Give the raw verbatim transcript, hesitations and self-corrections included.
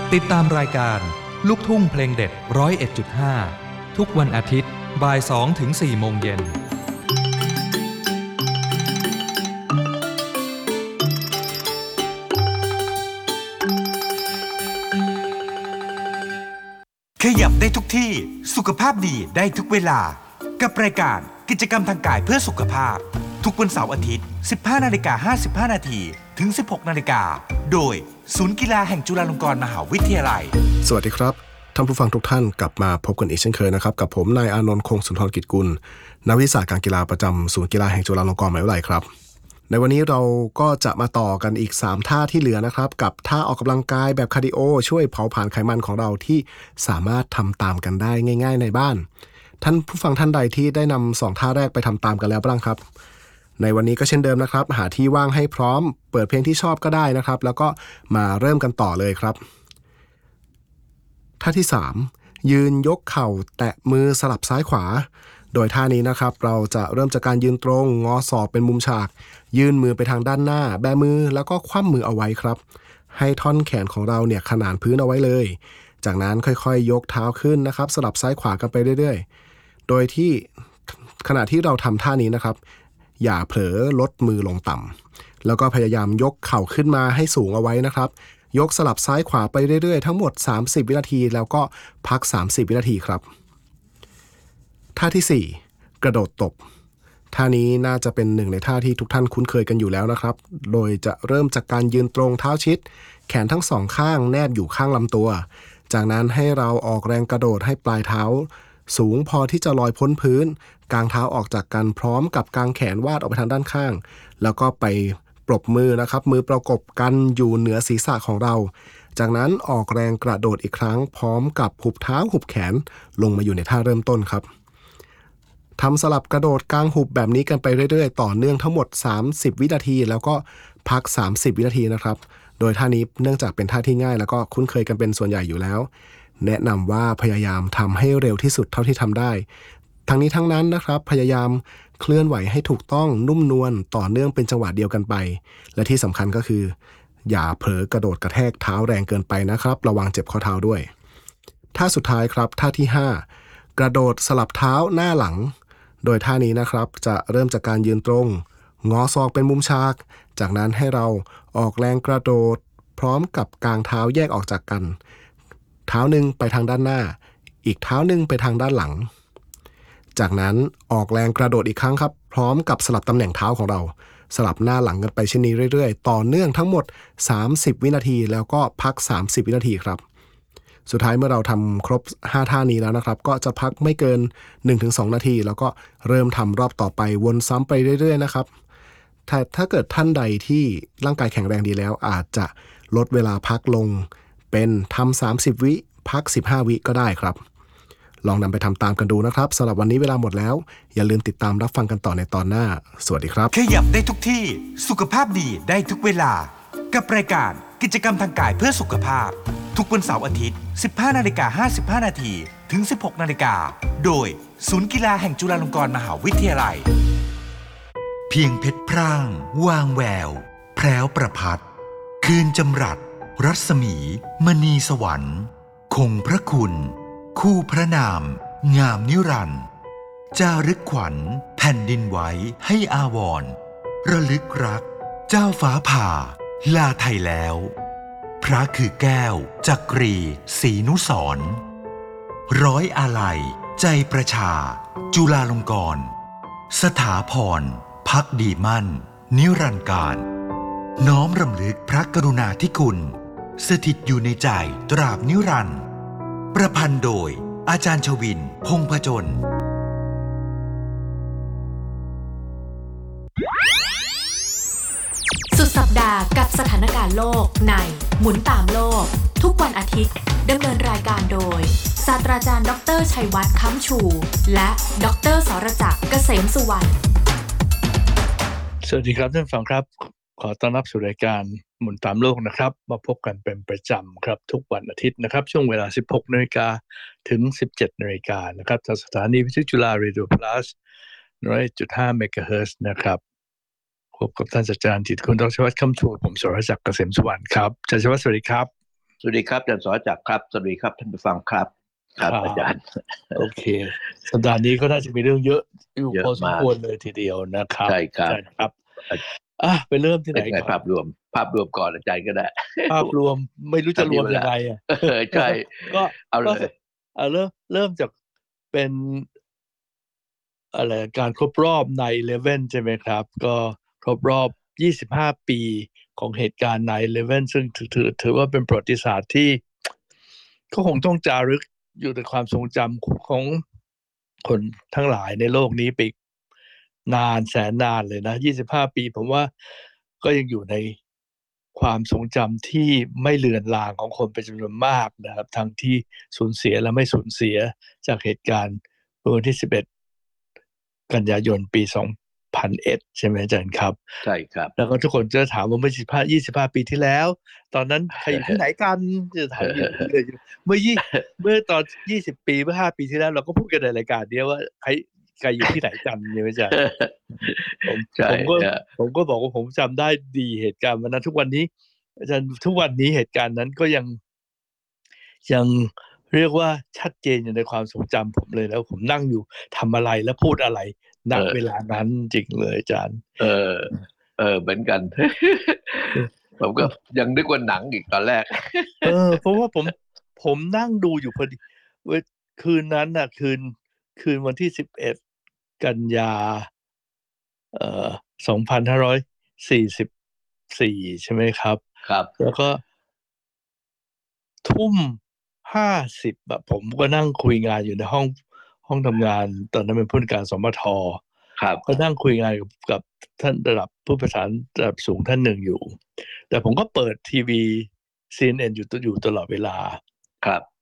ติดตามรายการลูกทุ่งเพลงเด็ดร้อยเอ็ดจุดห้าทุกวันอาทิตย์บ่ายสองถึงสี่โมงเย็นขยับได้ทุกที่สุขภาพดีได้ทุกเวลากับรายการกิจกรรมทางกายเพื่อสุขภาพทุกวันเสาร์อาทิตย์ สิบห้านาฬิกาห้าสิบห้านาทีถึง สิบหกนาฬิกาโดยศูนย์กีฬาแห่งจุฬาลงกรณ์มหาวิทยาลัยสวัสดีครับท่านผู้ฟังทุกท่านกลับมาพบกันอีกเช่นเคยนะครับกับผมนายอานนท์คงสุนทรกิจกุลนักวิชาการกีฬาประจำศูนย์กีฬาแห่งจุฬาลงกรณ์มหาวิทยาลัยครับในวันนี้เราก็จะมาต่อกันอีกสามท่าที่เหลือนะครับกับท่าออกกำลังกายแบบคาร์ดิโอช่วยเผาผลาญไขมันของเราที่สามารถทำตามกันได้ง่ายๆในบ้านท่านผู้ฟังท่านใดที่ได้นำสองท่าแรกไปทำตามกันแล้วบ้างครับในวันนี้ก็เช่นเดิมนะครับหาที่ว่างให้พร้อมเปิดเพลงที่ชอบก็ได้นะครับแล้วก็มาเริ่มกันต่อเลยครับท่าที่สามยืนยกเข่าแตะมือสลับซ้ายขวาโดยท่านี้นะครับเราจะเริ่มจากการยืนตรงงอศอกเป็นมุมฉากยื่นมือไปทางด้านหน้าแบมือแล้วก็คว่ำมือเอาไว้ครับให้ท่อนแขนของเราเนี่ยขนานพื้นเอาไว้เลยจากนั้นค่อยๆยกเท้าขึ้นนะครับสลับซ้ายขวากันไปเรื่อยๆโดยที่ขณะที่เราทำท่านี้นะครับอย่าเผลอลดมือลงต่ำแล้วก็พยายามยกเข่าขึ้นมาให้สูงเอาไว้นะครับยกสลับซ้ายขวาไปเรื่อยๆทั้งหมดสามสิบวินาทีแล้วก็พักสามสิบวินาทีครับท่าที่สี่กระโดดตบท่านี้น่าจะเป็นหนึ่งในท่าที่ทุกท่านคุ้นเคยกันอยู่แล้วนะครับโดยจะเริ่มจากการยืนตรงเท้าชิดแขนทั้งสองข้างแนบอยู่ข้างลำตัวจากนั้นให้เราออกแรงกระโดดให้ปลายเท้าสูงพอที่จะลอยพ้นพื้นกางเท้าออกจากกันพร้อมกับกางแขนวาดออกไปทางด้านข้างแล้วก็ไปปรบมือนะครับมือประกบกันอยู่เหนือศีรษะของเราจากนั้นออกแรงกระโดดอีกครั้งพร้อมกับหุบเท้าหุบแขนลงมาอยู่ในท่าเริ่มต้นครับทำสลับกระโดดกลางหุบแบบนี้กันไปเรื่อยๆต่อเนื่องทั้งหมดสามสิบวินาทีแล้วก็พักสามสิบวินาทีนะครับโดยท่านี้เนื่องจากเป็นท่าที่ง่ายแล้วก็คุ้นเคยกันเป็นส่วนใหญ่อยู่แล้วแนะนำว่าพยายามทำให้เร็วที่สุดเท่าที่ทำได้ทั้งนี้ทั้งนั้นนะครับพยายามเคลื่อนไหวให้ถูกต้องนุ่มนวลต่อเนื่องเป็นจังหวะเดียวกันไปและที่สำคัญก็คืออย่าเผลอกระโดดกระแทกเท้าแรงเกินไปนะครับระวังเจ็บข้อเท้าด้วยท่าสุดท้ายครับท่าที่ห้ากระโดดสลับเท้าหน้าหลังโดยท่านี้นะครับจะเริ่มจากการยืนตรงงอศอกเป็นมุมฉากจากนั้นให้เราออกแรงกระโดดพร้อมกับกางเท้าแยกออกจากกันเท้าหนึ่งไปทางด้านหน้าอีกเท้าหนึ่งไปทางด้านหลังจากนั้นออกแรงกระโดดอีกครั้งครับพร้อมกับสลับตำแหน่งเท้าของเราสลับหน้าหลังกันไปเช่นนี้เรื่อยๆต่อเนื่องทั้งหมดสามสิบวินาทีแล้วก็พักสามสิบวินาทีครับสุดท้ายเมื่อเราทำครบห้าท่านี้แล้วนะครับก็จะพักไม่เกิน หนึ่งถึงสอง นาทีแล้วก็เริ่มทำรอบต่อไปวนซ้ำไปเรื่อยๆนะครับถ้าถ้าเกิดท่านใดที่ร่างกายแข็งแรงดีแล้วอาจจะลดเวลาพักลงเป็นทำสามสิบวิพักสิบห้าวิก็ได้ครับลองนำไปทำตามกันดูนะครับสำหรับวันนี้เวลาหมดแล้วอย่าลืมติดตามรับฟังกันต่อในตอนหน้าสวัสดีครับขยับได้ทุกที่สุขภาพดีได้ทุกเวลากับรายการกิจกรรมทางกายเพื่อสุขภาพทุกวันเสาร์อาทิตย์ สิบห้านาฬิกาห้าสิบห้านาทีถึง สิบหกนาฬิกาโดยศูนย์กีฬาแห่งจุฬาลงกรณ์มหาวิทยาลัยเพียงเพชรพร่างวางแววแพรวประพัดคืนจำรัดรัศมีมณีสวรรค์คงพระคุณคู่พระนามงามนิรันดร์จารึกขวัญแผ่นดินไว้ให้อาวรณ์ระลึกรักเจ้าฟ้าผ่าลาไทยแล้วพระคือแก้วจักรีศรีนุสรณ์ร้อยอาลัยใจประชาจุฬาลงกรณ์สถาพรภักดีมั่นนิรันดร์การน้อมรำลึกพระกรุณาธิคุณสถิตอยู่ในใจตราบนิรันดร์ประพันธ์โดยอาจารย์ชวินพงษ์ผจญสุดสัปดาห์กับสถานการณ์โลกในหมุนตามโลกทุกวันอาทิตย์ดำเนินรายการโดยศาสตราจารย์ดรชัยวัฒน์ค้ำชูและดรสรจักรเกษมสุวรรณสวัสดีครับท่านผู้ฟังครับขอต้อนรับสู่รายการหมุนตามโลกนะครับมาพบกันเป็นประจำครับทุกวันอาทิตย์นะครับช่วงเวลา สิบหกนาฬิกาถึง สิบเจ็ดนาฬิกานะครับทางสถานีวิทยุจุฬาเรดิโอพลัส หนึ่งร้อยเอ็ดจุดห้า เมกะเฮิรตซ์นะครับพบกับท่านอาจารย์จิตรคุณดรชัยวัฒน์ค้ำชูผมสรจักรเกษมสุวรรณครับอาจารย์ชัยวัฒน์สวัสดีครับวัสดีครับอาจารย์สรจักรครับสวัสดีครับท่านผู้ฟังครับครับอาจารย์โอเคสัปดาห์นี้ก็น่าจะมีเรื่องเยอะอยู่เยอะพอสมมากควรเลยทีเดียวนะครับใช่ครับอาจารย์ครับอ่ะไปเริ่มที่ไหเป็น นไงก่อนภาพรวมภาพรวมก่อนอาจารย์ก็ได้ภาพรวมไม่รู้จะรวมยังไงอ่ะเออใช่ก็เอาเลยก็เอาเริ่มเริ่มจากเป็นอะไรการครบรอบไนน์ อีเลฟเว่นใช่ไหมครับ ก็ครบรอบยี่สิบห้าปีของเหตุการณ์ไนน์ อีเลฟเว่นซึ่งถือถือถือว่าเป็นประวัติศาสตร์ที่ก็คงต้องจารึกอยู่ในความทรงจำของคนทั้งหลายในโลกนี้ไปนานแสนนานเลยนะยี่สิบห้าปีผมว่าก็ยังอยู่ในความทรงจำที่ไม่เลือนลางของคนเป็นจำนวนมากนะครับทั้งที่สูญเสียและไม่สูญเสียจากเหตุการณ์เมื่อวันที่สิบเอ็ดกันยายนปีสองพันเอ็ดใช่ไหมอาจารย์ครับใช่ครับแล้วก็ทุกคนจะถามว่าเมื่อสิบห้า ยี่สิบห้าปีที่แล้ว ตอนนั้นใครอยู่ที่ไหนกันจะถามอยู่เลยเมื่อยี่เมื่อตอนยี่สิบปีเมื่อห้าปีที่แล้วเราก็พูดกันในรายการเนี้ยว่าใครใครอยู่ที่ไหนกันเนี่ยอาจารย์ผมใช่ผมก็เออผมก็บอกว่าผมจำได้ดีเหตุการณ์วันนั้นทุกวันนี้อาจารย์ทุกวันนี้เหตุการณ์นั้นก็ยังยังเรียกว่าชัดเจนอยู่ในความทรงจำผมเลยแล้วผมนั่งอยู่ทำอะไรและพูดอะไรณเวลานั้นจริงเลยอาจารย์เออ เออเหมือนกัน ผมก็ยังนึกว่าหนังอีกตอนแรกเออเพราะว่าผมผมนั่งดูอยู่พอดีเว้ยคืนนั้นน่ะคืนคืนวันที่สิบเอ็ดกันยาเอ่อสองพันห้าร้อยสี่สิบสี่ใช่ไหมครับครับแล้วก็ทุ่มห้าสิบแบบผมก็นั่งคุยงานอยู่ในห้องห้องทำงานตอนนั้นเป็นผู้จัดการสมทครับก็นั่งคุยงานกับกับท่านระดับผู้ประสานระดับสูงท่านหนึ่งอยู่ แต่ผมก็เปิดทีวี ซี เอ็น เอ็น อยู่อยู่ตลอดเวลาครับ